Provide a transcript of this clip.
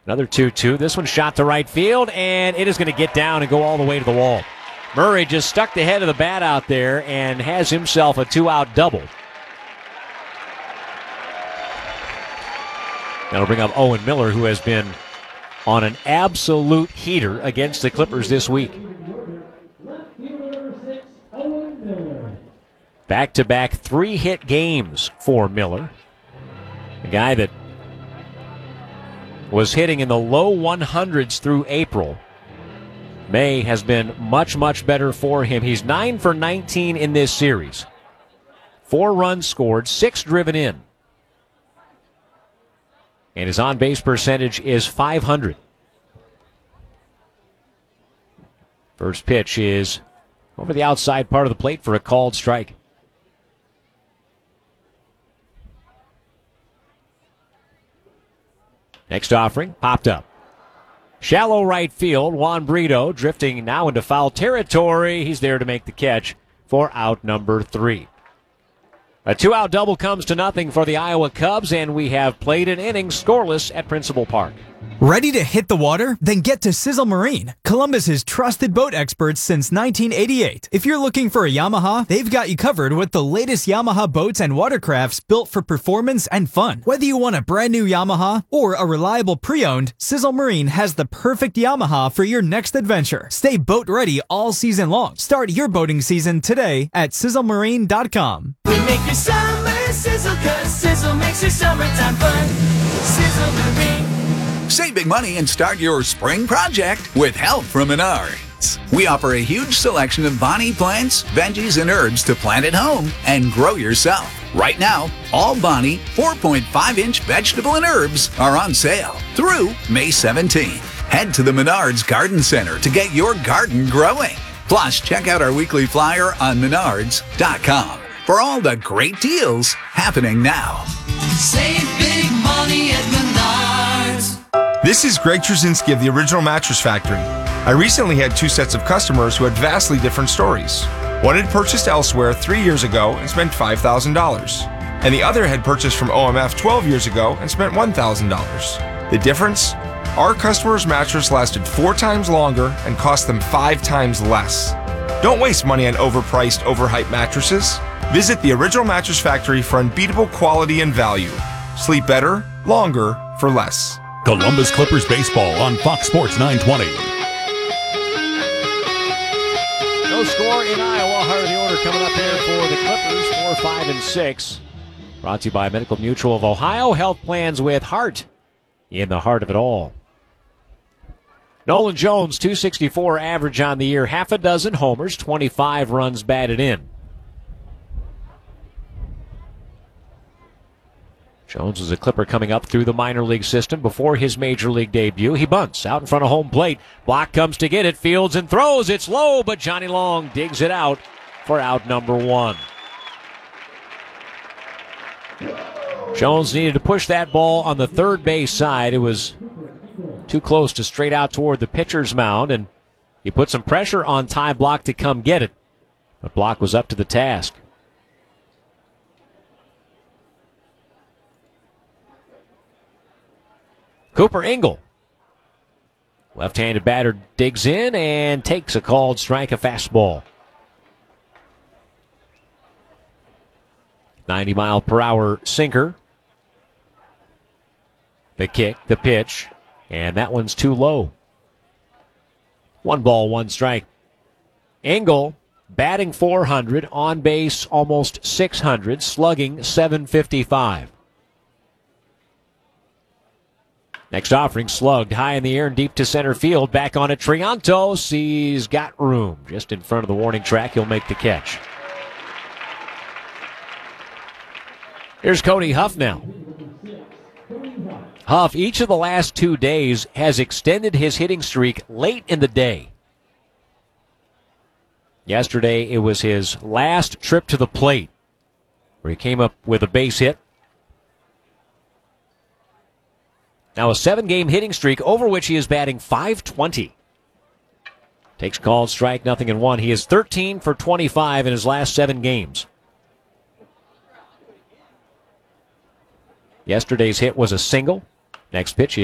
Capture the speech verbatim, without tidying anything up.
Another two two. This one shot to right field, and it is going to get down and go all the way to the wall. Murray just stuck the head of the bat out there and has himself a two-out double. That'll bring up Owen Miller, who has been on an absolute heater against the Clippers this week. Back-to-back three-hit games for Miller. A guy that was hitting in the low hundreds through April. May has been much, much better for him. He's nine for nineteen in this series. Four runs scored, six driven in. And his on-base percentage is five hundred. First pitch is over the outside part of the plate for a called strike. Next offering, popped up. Shallow right field, Juan Brito drifting now into foul territory. He's there to make the catch for out number three. A two-out double comes to nothing for the Iowa Cubs, and we have played an inning scoreless at Principal Park. Ready to hit the water? Then get to Sizzle Marine, Columbus's trusted boat experts since nineteen eighty-eight. If you're looking for a Yamaha, they've got you covered with the latest Yamaha boats and watercrafts built for performance and fun. Whether you want a brand new Yamaha or a reliable pre-owned, Sizzle Marine has the perfect Yamaha for your next adventure. Stay boat ready all season long. Start your boating season today at sizzle marine dot com. We make your summer sizzle, cause Sizzle makes your summertime fun. Sizzle Marine. Save big money and start your spring project with help from Menards. We offer a huge selection of Bonnie plants, veggies, and herbs to plant at home and grow yourself. Right now, all Bonnie four point five inch vegetable and herbs are on sale through May seventeenth. Head to the Menards Garden Center to get your garden growing. Plus, check out our weekly flyer on menards dot com for all the great deals happening now. Save big money at Menards. This is Greg Trzynski of the Original Mattress Factory. I recently had two sets of customers who had vastly different stories. One had purchased elsewhere three years ago and spent five thousand dollars, and the other had purchased from O M F twelve years ago and spent one thousand dollars. The difference? Our customer's mattress lasted four times longer and cost them five times less. Don't waste money on overpriced, overhyped mattresses. Visit the Original Mattress Factory for unbeatable quality and value. Sleep better, longer, for less. Columbus Clippers baseball on Fox Sports nine twenty. No score in Iowa. Heart of the order coming up here for the Clippers, four, five, and six. Brought to you by Medical Mutual of Ohio. Health plans with heart in the heart of it all. Nolan Jones, two sixty-four average on the year, half a dozen homers, twenty-five runs batted in. Jones was a Clipper coming up through the minor league system before his major league debut. He bunts out in front of home plate. Block comes to get it. Fields and throws. It's low, but Johnny Long digs it out for out number one. Jones needed to push that ball on the third base side. It was too close to straight out toward the pitcher's mound, and he put some pressure on Ty Block to come get it. But Block was up to the task. Cooper Engel, left-handed batter, digs in and takes a called strike, a fastball. ninety mile per hour sinker. The kick, the pitch, and that one's too low. One ball, one strike. Engel batting four hundred, on base almost six hundred, slugging seven fifty-five. Next offering, slugged high in the air and deep to center field. Back on it, Triantos. He's got room just in front of the warning track. He'll make the catch. Here's Cody Huff now. Huff, each of the last two days, has extended his hitting streak late in the day. Yesterday, it was his last trip to the plate, where he came up with a base hit. Now a seven-game hitting streak over which he is batting five twenty. Takes called strike, nothing in one. He is thirteen for twenty-five in his last seven games. Yesterday's hit was a single. Next pitch